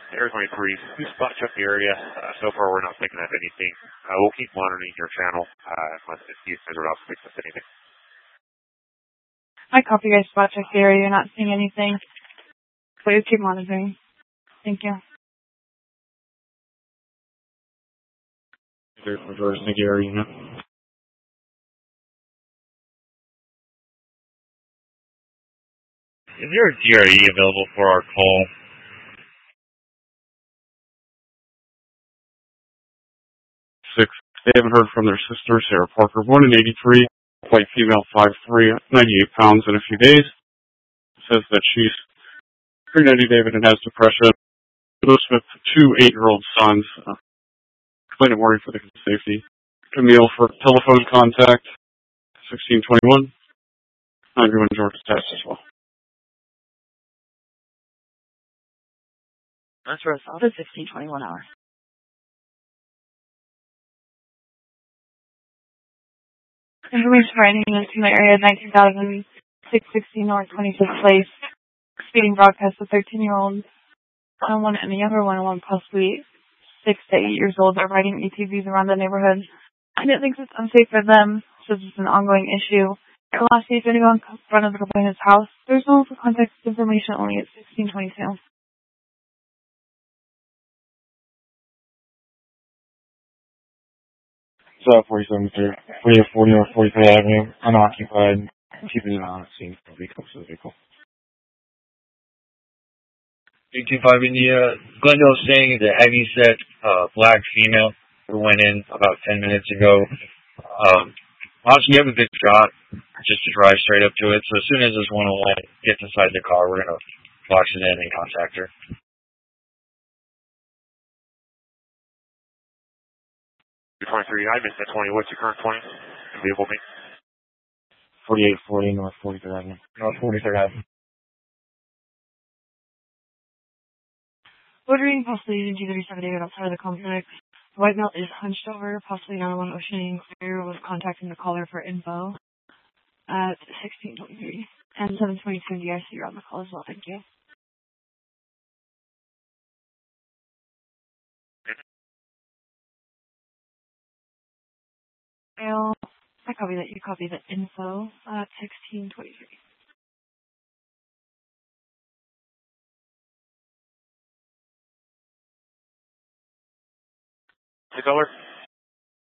Air 23, we spot check the area. So far, we're not picking up anything. We'll keep monitoring your channel unless it's used as an obstacle with anything. I copy, guys. Spot check the area. You're not seeing anything. Please keep monitoring. Thank you. Air 24 is in the area unit. Is there a GRE available for our call? 6. They haven't heard from their sister, Sarah Parker, born in 83, white female, 5'3", 98 pounds in a few days. Says that she's pregnant, David, and has depression. Lives with 2 8-year-old sons. Complainant worried for the safety. Camille for telephone contact, 1621. 91 Georgia test as well. That's for us. 1621 hours. Information for any units in the area, 19,660 North 26th Place. Speeding broadcast of 13-year-old one and a younger one possibly 6 to 8 years old, are riding ATVs around the neighborhood. And it thinks it's unsafe for them, says it's an ongoing issue. It will ask if anyone comes in front of the complainant's house. There's no contact information, only at 1622. So 47 through 40 North 43rd Avenue, unoccupied, keeping an eye on the scene for the vehicle. 825 India. Glendale saying the heavyset black female who went in about 10 minutes ago. Honestly, you have a good shot just to drive straight up to it. So as soon as this 101 gets inside the car, we're going to box it in and contact her. 23, I missed that 20. What's your current 20? Vehicle name? 4840 North 43rd Avenue. North 43rd Avenue. Ordering possibly using G37 David outside of the complex. The white male is hunched over, possibly 911 Ocean Clear, was contacting the caller for info at 1623 and 722 DRC. You're on the call as well. Thank you. I copy that. You copy the info at 1623. $6.